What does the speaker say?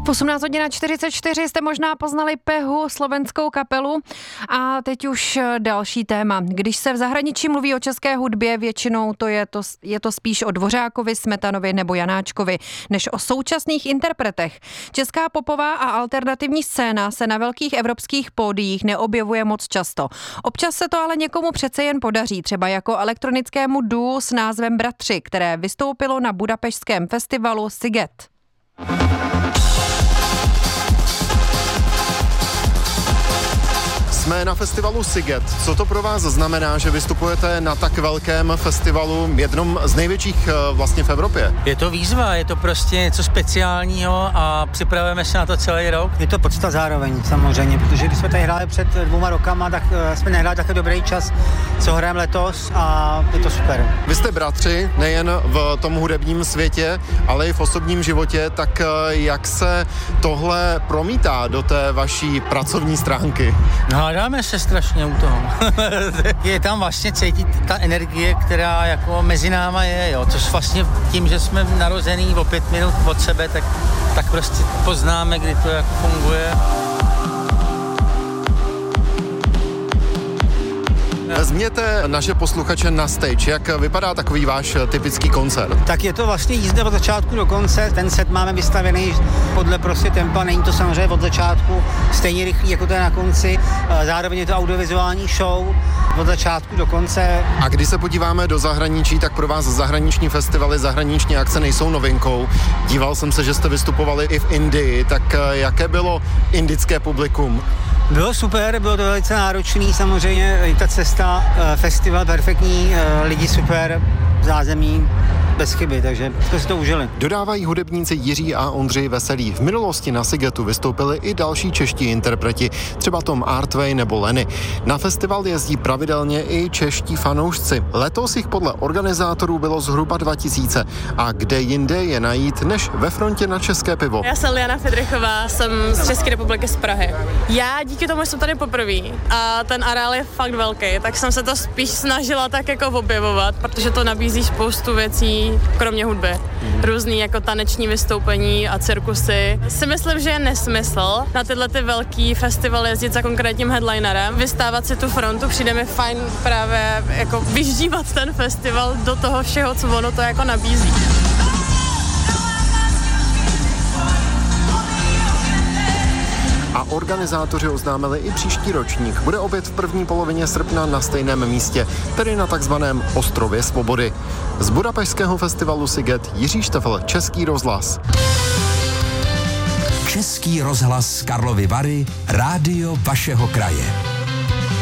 18:44 jste možná poznali Pehu, slovenskou kapelu. A teď už další téma. Když se v zahraničí mluví o české hudbě, většinou je to spíš o Dvořákovi, Smetanovi nebo Janáčkovi, než o současných interpretech. Česká popová a alternativní scéna se na velkých evropských pódiích neobjevuje moc často. Občas se to ale někomu přece jen podaří, třeba jako elektronickému duu s názvem Bratři, které vystoupilo na budapešťském festivalu Sziget. Jsme na festivalu Sziget. Co to pro vás znamená, že vystupujete na tak velkém festivalu, jednom z největších vlastně v Evropě? Je to výzva, je to prostě něco speciálního a připravujeme se na to celý rok. Je to podsta zároveň samozřejmě, protože když jsme tady hráli před 2 rokama, tak jsme nehráli takový dobrý čas, co hrajeme letos a je to super. Vy jste bratři, nejen v tom hudebním světě, ale i v osobním životě, tak jak se tohle promítá do té vaší pracovní stránky? Hádáme se strašně u toho. Je tam vlastně cítit ta energie, která jako mezi náma je, jo. Což vlastně tím, že jsme narozený o 5 minut od sebe, tak prostě poznáme, kdy to jako funguje. Vezměte naše posluchače na stage. Jak vypadá takový váš typický koncert? Tak je to vlastně jízda od začátku do konce. Ten set máme vystavený podle prostě tempa. Není to samozřejmě od začátku stejně rychlý, jako to je na konci. Zároveň je to audiovizuální show od začátku do konce. A když se podíváme do zahraničí, tak pro vás zahraniční festivaly, zahraniční akce nejsou novinkou. Díval jsem se, že jste vystupovali i v Indii. Tak jaké bylo indické publikum? Bylo super, bylo to velice náročný, samozřejmě i ta cesta, festival perfektní, lidi super, zázemí bez chyby, takže jsme si to užili. Dodávají hudebníci Jiří a Ondřej Veselí. V minulosti na Szigetu vystoupili i další čeští interpreti, třeba Tom Artway nebo Lenny. Na festival jezdí pravidelně i čeští fanoušci. Letos jich podle organizátorů bylo zhruba 2000. A kde jinde je najít, než ve frontě na české pivo? Já jsem Liana Fedrichová, jsem z České republiky z Prahy. Já díky tomu jsem tady poprvé a ten areál je fakt velký, tak jsem se to spíš snažila tak jako objevovat, protože to nabízí spoustu věcí, kromě hudby. Různý jako taneční vystoupení a cirkusy. Si myslím, že je nesmysl na tyhle ty velký festivaly jezdit za konkrétním headlinerem, vystávat si tu frontu, přijde mi fajn právě jako vyždívat ten festival do toho všeho, co ono to jako nabízí. A organizátoři oznámili i příští ročník. Bude opět v první polovině srpna na stejném místě, tedy na takzvaném Ostrově Svobody. Z budapešťského festivalu Sziget Jiří Štefel, Český rozhlas. Český rozhlas Karlovy Vary, rádio vašeho kraje.